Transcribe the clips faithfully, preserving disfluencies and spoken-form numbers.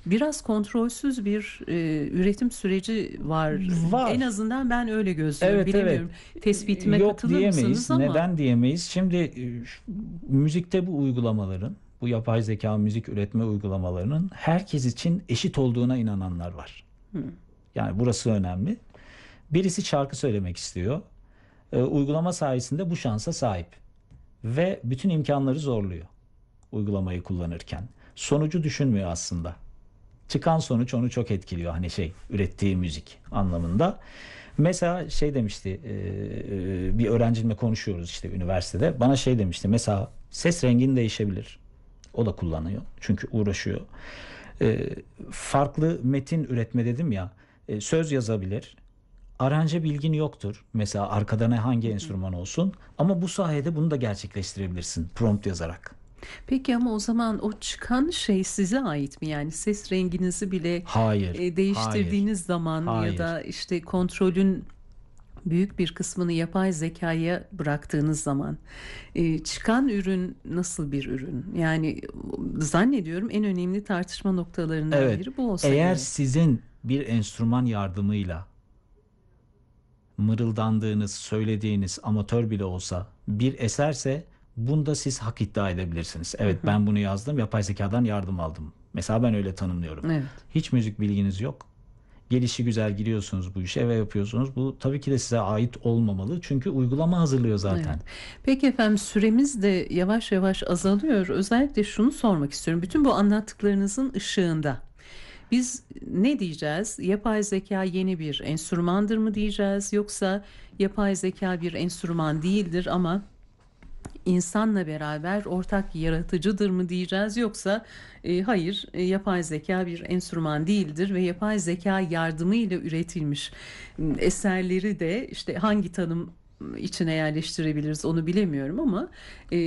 biraz kontrolsüz bir e, üretim süreci var. Var. En azından ben öyle gözlüyorum. Evet, Bilemiyorum. evet. Tespitime Yok katılır diyemeyiz. mısınız ama? Neden diyemeyiz? Şimdi e, şu- müzikte bu uygulamaların, bu yapay zeka müzik üretme uygulamalarının herkes için eşit olduğuna inananlar var. Hı. Yani burası önemli. Birisi şarkı söylemek istiyor. E, uygulama sayesinde bu şansa sahip. Ve bütün imkanları zorluyor uygulamayı kullanırken. Sonucu düşünmüyor aslında. Çıkan sonuç onu çok etkiliyor. Hani şey, ürettiği müzik anlamında. Mesela şey demişti, e, e, bir öğrencimle konuşuyoruz işte üniversitede. Bana şey demişti. Mesela ses rengin değişebilir. O da kullanıyor. Çünkü uğraşıyor. E, farklı metin üretme dedim ya. E, söz yazabilir. Aranje bilgin yoktur. Mesela arkada ne hangi enstrüman olsun. Ama bu sayede bunu da gerçekleştirebilirsin prompt yazarak. Peki ama o zaman o çıkan şey size ait mi? Yani ses renginizi bile Hayır. e, değiştirdiğiniz Hayır. zaman Hayır. ya da işte kontrolün büyük bir kısmını yapay zekaya bıraktığınız zaman e, çıkan ürün nasıl bir ürün? Yani zannediyorum en önemli tartışma noktalarından Evet. biri bu olsa Eğer gerek. sizin bir enstrüman yardımıyla mırıldandığınız, söylediğiniz amatör bile olsa bir eserse bunda siz hak iddia edebilirsiniz. Evet, ben bunu yazdım, yapay zekadan yardım aldım. Mesela ben öyle tanımlıyorum. Evet. Hiç müzik bilginiz yok. Gelişi güzel giriyorsunuz bu işe ve yapıyorsunuz. Bu tabii ki de size ait olmamalı. Çünkü uygulama hazırlıyor zaten. Evet. Peki efendim, süremiz de yavaş yavaş azalıyor. Özellikle şunu sormak istiyorum. Bütün bu anlattıklarınızın ışığında biz ne diyeceğiz? Yapay zeka yeni bir enstrümandır mı diyeceğiz? Yoksa yapay zeka bir enstrüman değildir ama insanla beraber ortak yaratıcıdır mı diyeceğiz? Yoksa e, hayır, e, yapay zeka bir enstrüman değildir ve yapay zeka yardımıyla üretilmiş m, eserleri de işte hangi tanım içine yerleştirebiliriz onu bilemiyorum ama e,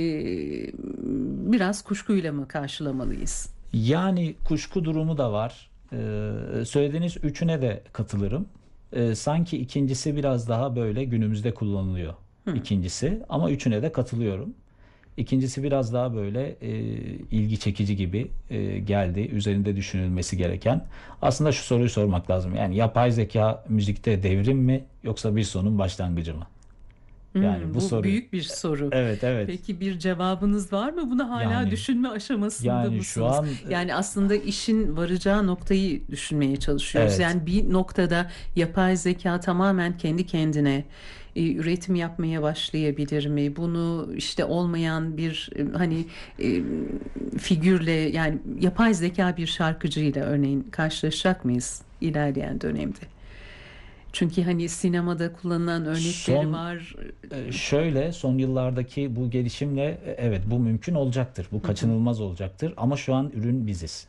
biraz kuşkuyla mı karşılamalıyız? Yani kuşku durumu da var. Ee, söylediğiniz üçüne de katılırım. Ee, sanki ikincisi biraz daha böyle günümüzde kullanılıyor. İkincisi, ama üçüne de katılıyorum. İkincisi biraz daha böyle e, ilgi çekici gibi e, geldi. Üzerinde düşünülmesi gereken. Aslında şu soruyu sormak lazım. Yani yapay zeka müzikte devrim mi yoksa bir sonun başlangıcı mı? Yani Hmm, bu bu soru. büyük bir soru. Evet, evet. Peki bir cevabınız var mı? Buna hala Yani düşünme aşamasında yani şu mısınız? an e, Yani aslında işin varacağı noktayı düşünmeye çalışıyoruz. evet. Yani bir noktada yapay zeka tamamen kendi kendine e, üretim yapmaya başlayabilir mi? Bunu işte olmayan bir e, hani e, figürle, yani yapay zeka bir şarkıcıyla örneğin karşılaşacak mıyız ilerleyen dönemde? Çünkü hani sinemada kullanılan örnekleri Son var. e, şöyle son yıllardaki bu gelişimle e, evet bu mümkün olacaktır. Bu kaçınılmaz olacaktır. Ama şu an ürün biziz.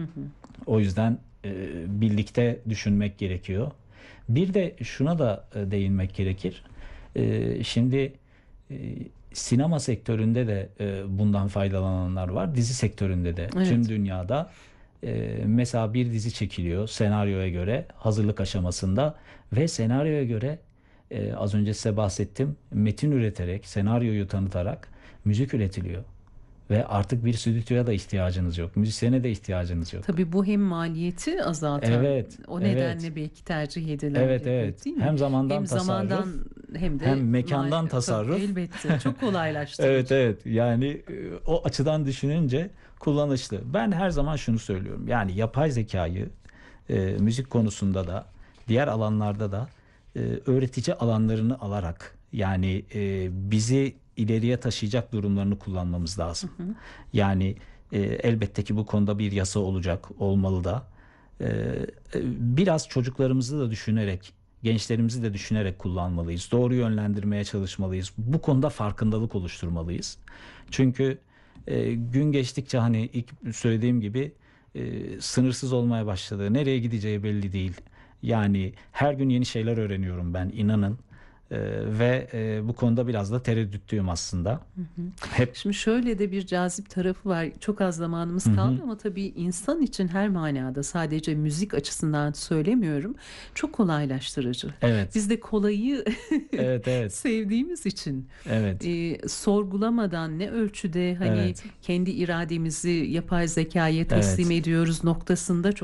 O yüzden e, birlikte düşünmek gerekiyor. Bir de şuna da e, değinmek gerekir. E, şimdi e, sinema sektöründe de e, bundan faydalananlar var. Dizi sektöründe de Evet. tüm dünyada e, mesela bir dizi çekiliyor senaryoya göre hazırlık aşamasında ve senaryoya göre e, az önce size bahsettim metin üreterek senaryoyu tanıtarak müzik üretiliyor. Ve artık bir stüdyoya da ihtiyacınız yok. Müzisyene de ihtiyacınız yok. Tabii bu hem maliyeti azaltan, Evet, o evet. nedenle belki tercih edilen Evet, bir evet. değil mi? Hem zamandan Hem tasarruf, zamandan hem de hem mekandan mal- tabii tasarruf. elbette çok Evet, kolaylaştırıcı. evet. Yani e, o açıdan düşününce kullanışlı. Ben her zaman şunu söylüyorum. Yani yapay zekayı e, müzik konusunda da diğer alanlarda da e, öğretici alanlarını alarak yani e, bizi ileriye taşıyacak durumlarını kullanmamız lazım. Yani e, elbette ki bu konuda bir yasa olacak, olmalı da. E, e, biraz çocuklarımızı da düşünerek, gençlerimizi de düşünerek kullanmalıyız. Doğru yönlendirmeye çalışmalıyız. Bu konuda farkındalık oluşturmalıyız. Çünkü e, gün geçtikçe hani ilk söylediğim gibi e, sınırsız olmaya başladı. Nereye gideceği belli değil. Yani her gün yeni şeyler öğreniyorum ben, inanın. E, ve e, bu konuda biraz da tereddütlüyüm aslında. Hep Şimdi şöyle de bir cazip tarafı var. Çok az zamanımız kaldı ama tabii insan için her manada, sadece müzik açısından söylemiyorum, çok kolaylaştırıcı. evet. Biz de kolayı Evet, evet. sevdiğimiz için Evet. e, sorgulamadan ne ölçüde hani Evet. kendi irademizi yapay zekaya teslim Evet. ediyoruz noktasında çok